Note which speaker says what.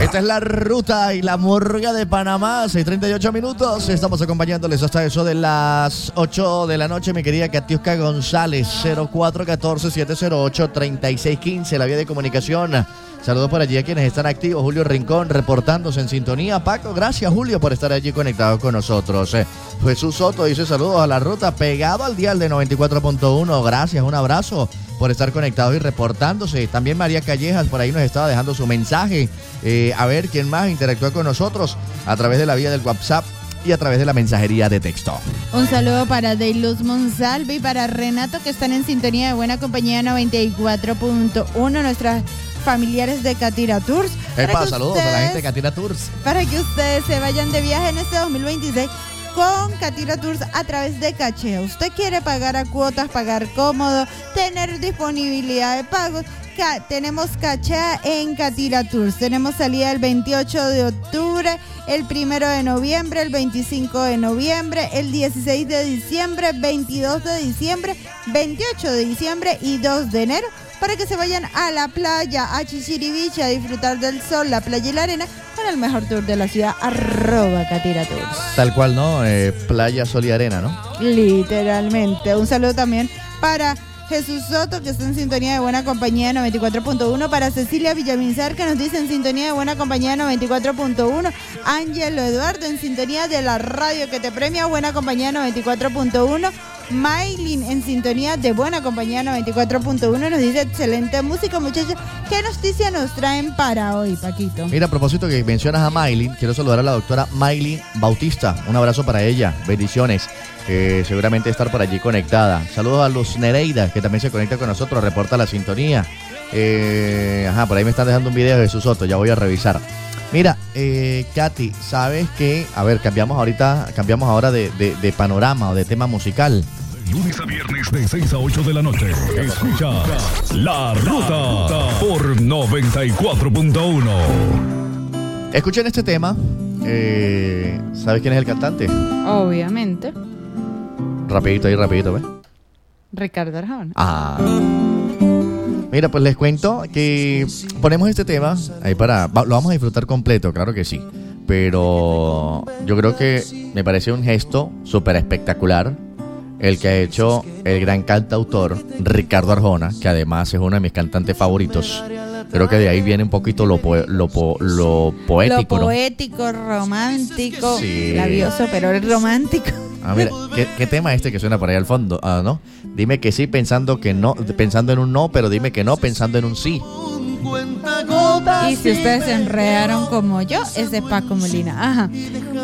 Speaker 1: Esta es la ruta y la murga de Panamá, 6:38 minutos. Estamos acompañándoles hasta eso de las 8 de la noche, mi querida Katiuska González, 0414-708-3615, la vía de comunicación. Saludos por allí a quienes están activos. Julio Rincón reportándose en sintonía. Paco, gracias Julio por estar allí conectado con nosotros. Jesús Soto dice saludos a la ruta, pegado al dial de 94.1. Gracias, un abrazo por estar conectados y reportándose. También María Callejas por ahí nos estaba dejando su mensaje. A ver quién más interactúa con nosotros a través de la vía del WhatsApp y a través de la mensajería de texto.
Speaker 2: Un saludo para Deiluz Monsalve y para Renato, que están en sintonía de Buena Compañía 94.1, nuestras familiares de Catira Tours.
Speaker 1: Saludos a la gente de Catira Tours.
Speaker 2: Para que ustedes se vayan de viaje en este 2026 con Catira Tours a través de Cachea. Usted quiere pagar a cuotas, pagar cómodo, tener disponibilidad de pagos. Tenemos Cachea en Catira Tours. Tenemos salida el 28 de octubre, el 1 de noviembre, el 25 de noviembre, el 16 de diciembre, 22 de diciembre, 28 de diciembre y 2 de enero, para que se vayan a la playa, a Chichiriviche, a disfrutar del sol, la playa y la arena, con el mejor tour de la ciudad, @Catira Tours.
Speaker 1: Tal cual, ¿no? Playa, sol y arena, ¿no?
Speaker 2: Literalmente. Un saludo también para Jesús Soto, que está en sintonía de Buena Compañía 94.1, para Cecilia Villamizar, que nos dice en sintonía de Buena Compañía 94.1, Ángelo Eduardo, en sintonía de la radio que te premia, Buena Compañía 94.1, Maylin, en sintonía de Buena Compañía 94.1, nos dice excelente música, muchachos. ¿Qué noticia nos traen para hoy, Paquito?
Speaker 1: Mira, a propósito que mencionas a Maylin, quiero saludar a la doctora Maylin Bautista. Un abrazo para ella, bendiciones. Seguramente estar por allí conectada. Saludos a Luz Nereida, que también se conecta con nosotros, reporta la sintonía. Por ahí me están dejando un video de Jesús Soto, ya voy a revisar. Mira, Katy, ¿sabes qué? A ver, cambiamos ahora de panorama o de tema musical.
Speaker 3: Lunes a viernes de 6 a 8 de la noche. Escucha La Ruta por 94.1.
Speaker 1: Escuchen este tema. ¿Sabes quién es el cantante?
Speaker 2: Obviamente.
Speaker 1: Rapidito, ¿ves?
Speaker 2: Ricardo Arjona.
Speaker 1: Mira, pues les cuento que ponemos este tema ahí lo vamos a disfrutar completo, claro que sí. Pero yo creo que me parece un gesto súper espectacular el que ha hecho el gran cantautor Ricardo Arjona, que además es uno de mis cantantes favoritos. Creo que de ahí viene un poquito lo poético.
Speaker 2: Lo poético, ¿no? Romántico, sí. Labioso, pero es romántico.
Speaker 1: Mira, ¿qué tema este que suena por ahí al fondo? ¿No? Dime que sí pensando que no, pensando en un no, pero dime que no pensando en un sí.
Speaker 2: Y si ustedes se enredaron como yo, es de Paco Molina.